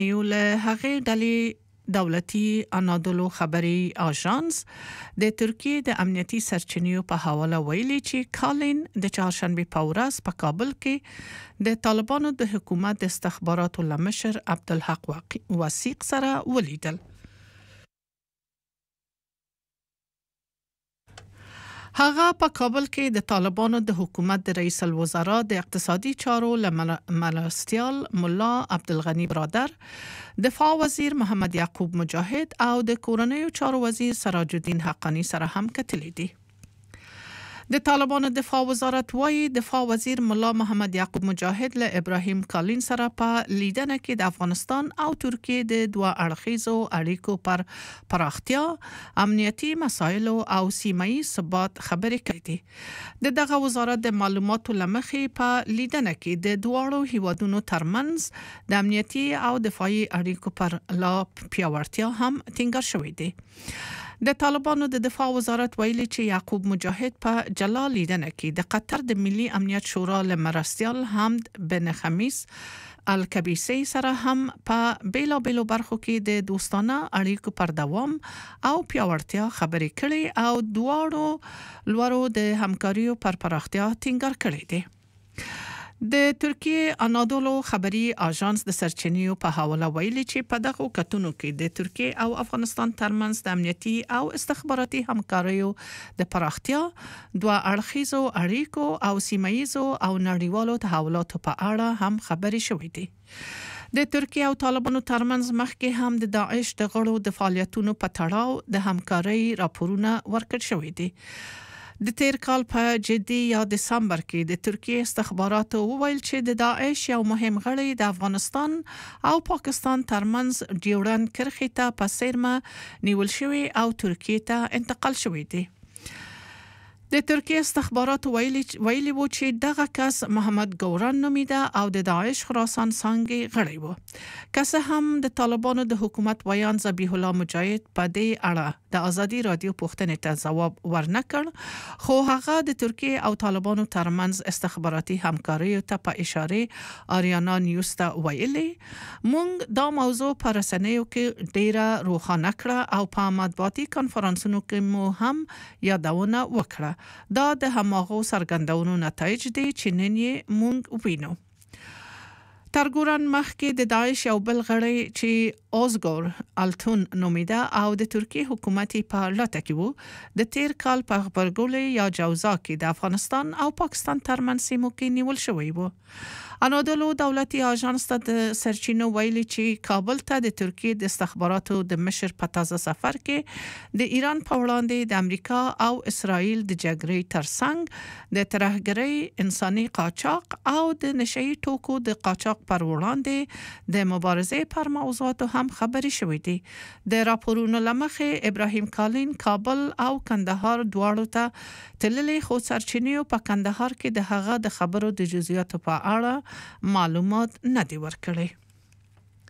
یو له هغې ډلې دولتي انادولو خبري آژانس د ترکیه د امنیتي سرچینو په حواله ویلي چې کالین د چهارشنبه په ورځ په کابل کې د طالبانو د حکومت د استخباراتو لمشر عبدالحق وثیق سره ولیدل. هغه په کابل کې د طالبانو د حکومت د رئیس الوزرا د اقتصادي چارو مرستیال ملا عبدالغنی برادر، دفاع وزیر محمد یعقوب مجاهد او د کورنیو چارو وزیر سراج الدین حقانی سره هم کتلي دي. د طالبانو دفاع وزارت وايي دفاع وزیر ملا محمد یعقوب مجاهد له ابراهیم کالین سره په لیدنه کې د افغانستان او ترکیه د دوه اړخیزو اړیکو پر پراختیا، امنیتي مسایلو او سیمه‌ایز ثبات خبرې کړې دي. دغه وزارت د معلوماتو لمخې په لیدنه کې د دواړو هیوادونو ترمنځ د امنیتي او دفاعي اړیکو پر لا پیاوړتیا هم ټینګار شوې دي. د طالبانو د دفاع وزارت ویلي چې یعقوب مجاهد په جلا لیدنه کې د قطر د ملي امنیت شورا لمرستیال حمد بن خمیس الکبیسی سره هم په بیلابیلو برخو کې د دوستانه اړیکو پر دوام او پیاوړتیا خبرې کړي او دواړو لورو د همکاریو پر پراختیا ټینګار کړي دي. د ترکیه انادولو خبري آژانس د سرچینو په حواله ویلي چې په دغه کتونو کې د ترکیه او افغانستان ترمنځ د امنیتي او استخباراتي همکاریو د پراختیا، دوه اړخیزو اړیکو او سیمه‌ایزو او نړیوالو تحولاتو په اړه هم خبري شوې دي. د ترکیه او طالبانو ترمنځ مخکې هم د داعش د غړو د فعالیتونو په تړاو د همکارۍ راپورونه ورکړل شوې دي. د تیر کال په جدي یا دسمبر کې د ترکیه استخباراتو وویل چې د داعش یو مهم غړی د افغانستان او پاکستان ترمنځ ډیورند کرښې ته په څیرمه نیول شوی او ترکیه ته انتقال شوی دی. د ترکیه استخباراتو ویلي وو چې دغه کس محمد ګوران نومیده او د داعش خراسان څانګې غړی وو. که څه هم د طالبانو د حکومت ویان ذبیح الله مجاهد په دې اړه د ازادي رادیو پوښتنې ته ځواب ورنکړ، خو هغه د ترکیه او طالبانو ترمنځ استخباراتي همکاریو ته په اشاره آریانا نیوز ته ویلي مونږ دا موضوع په رسنیو کې ډیره روښانه کړه او په مطبوعاتي کانفرنسونو کې مو هم یادونه وکړه. دا د هماغو څرګندونو نتایج دي چې نن یې مونږ وینو. ترګوران مخکې د داعش یو بل غړی چې اوزګور التون نومیده او د ترکیه حکومت په لټه کې وو، د تیر کال په غبرګولی یا جوزا کې د افغانستان او پاکستان ترمنځ سیمو کې نیول شوی وو. انادولو دولتي آژانس ته د سرچینو ویلي چې کابل ته د ترکیه د استخباراتو د مشر په تازه سفر کې د ایران په وړاندې د امریکا او اسرائیل د جګړې ترڅنګ د ترهګرۍ، انساني قاچاق او د نشئی توکو د قاچاق پر وړاندې د مبارزې پر موضوعاتو هم خبري شوې دي. د راپورونو لمخې ابراهیم کالین کابل او کندهار دواړو ته تللي، خو سرچینو په کندهار کې د هغه د خبرو د جزئیاتو په اړه معلومات نه دي ورکړي.